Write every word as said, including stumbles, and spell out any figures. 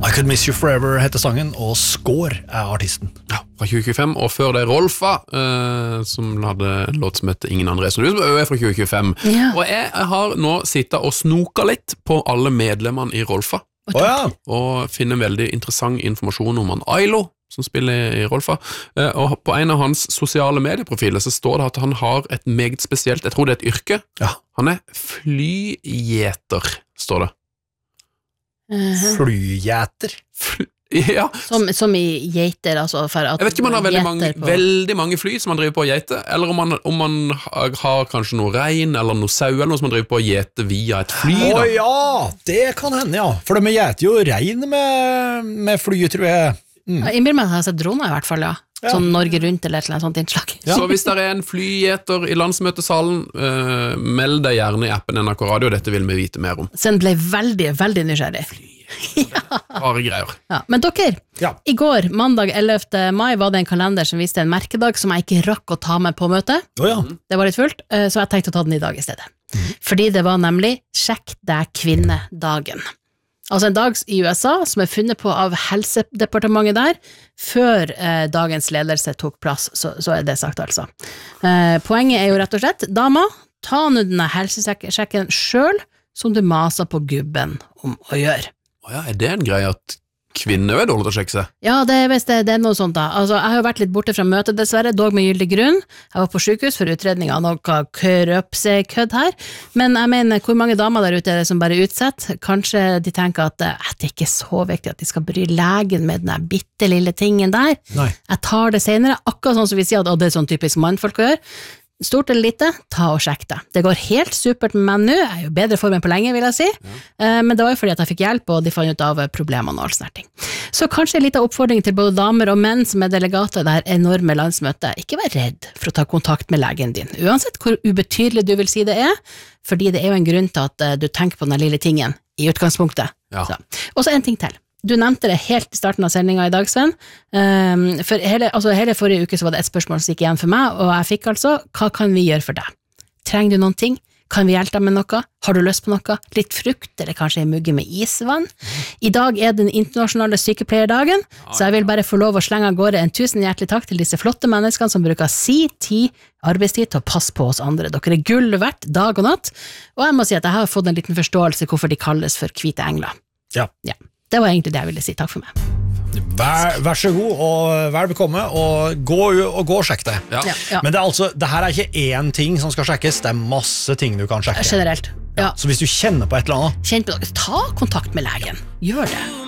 I Could Miss You Forever heter sangen, og Score er artisten. Ja, fra tjue tjuefem, og før det Rolfa, uh, som hadde en låt som heter Ingen andre resonus, som er fra tjue tjuefem. Ja. Og jeg har nå sittet og snoka litt på alle medlemmene i Rolfa, oh, ja. og finner veldig interessant informasjon om han Ailo, som spiller i Rolfa, uh, og på en av hans sosiale medieprofiler så står det at han har et meget spesielt, jeg tror det er et yrke, ja. Han er flygjeter, står det. Uh-huh. Flygjeter? Fly Ja. Som, som i geiter, altså for at jeg vet ikke om han har veldig mange, veldig mange fly som han driver på å gjete, eller om han, om han har kanskje noe rein eller noe sau eller noe som han driver på å gjete via et fly. Å ja, det kan hende, ja. For de gjeter jo rein med, med fly, tror jeg. Mm. Jeg innbiller meg at jeg har sett droner i hvert fall, ja. Ja. Sånn Norge rundt eller et eller annet sånt innslag. Ja. Så hvis det er en flygjeter i landsmøtesalen, uh, meld deg gjerne i appen N R K Radio, dette vil vi vite mer om. Så den ble veldig, veldig nysgjerrig. Ja. Bare greier. Ja. Men dere, ja. I går, mandag ellevte mai, var det en kalender som viste en merkedag som jeg ikke rakk å ta med på møtet. Oh, ja. Det var litt fullt, så jeg tenkte å ta den i dag i stedet. Mm. Fordi det var nemlig Sjekk deg kvinnedagen. Altså en dag i U S A som er funnet på av helsedepartementet der, før eh, dagens ledelse tok plass, så, så er det sagt altså. Eh, poenget er jo rett og slett, dama, ta nå denne helsesjekken selv, som du maser på gubben om å gjøre. Å ja, er det en greie at kvinner er dårlig til å sjekke seg? Ja, det, det, det er noe sånt da. Altså, jeg har jo vært litt borte fra møtet dessverre, dog med gyldig grunn. Jeg var på sykehus for utredning av noe krøpsekødd her, men jeg mener, hvor mange damer der ute er det som bare utsetter? Kanskje de tenker at eh, det er ikke så viktig at de skal bry legen med den bitte lille tingen der. Nei. Jeg tar det senere, akkurat sånn som vi sier at det er sånn typisk mannfolk å gjøre. Stort eller lite, ta og sjekk det. Det går helt supert med meg nå, jeg er jo bedre form enn på lenge, vil jeg si, ja. uh, men det var jo fordi at jeg fikk hjelp, og de fant ut av problemene og all snerting. Så kanskje en liten oppfordring til både damer og menn som er delegater i dette enorme landsmøtet, ikke vær redd for å ta kontakt med legen din, uansett hvor ubetydelig du vil si det er, fordi det er jo en grunn til at uh, du tenker på den lille tingen i utgangspunktet. Ja. Så. Og så en ting til. Du nevnte det helt i starten av sendingen i dag, Sven. Um, for hele, altså hele forrige uke så var det et spørsmål som gikk igjen for meg, og jeg fikk altså, hva kan vi gjøre for deg? Trenger du noen ting? Kan vi hjelpe deg med noe? Har du lyst på noe? Litt frukt, eller kanskje en mugge med isvann? I dag er den internasjonale sykepleierdagen, så jeg vil bare få lov å slenge av gårde en tusen hjertelig takk til disse flotte menneskene som bruker si tid, arbeidstid til å passe på oss andre. Dere er gull verdt dag og natt, og jeg må si at jeg har fått en liten forståelse hvorfor de kalles for hvite engler. Ja. Ja. Det var egentlig det jeg ville si. Takk for meg. Vær, vær så god, og vær bekomme, og gå, og gå og sjekk det. Ja. Ja, ja. Men det er altså, det her er ikke én ting som skal sjekkes, det er masse ting du kan sjekke. Generelt, ja. Så hvis du kjenner på et eller annet, Kjenn på det, ta kontakt med legen. Gjør det.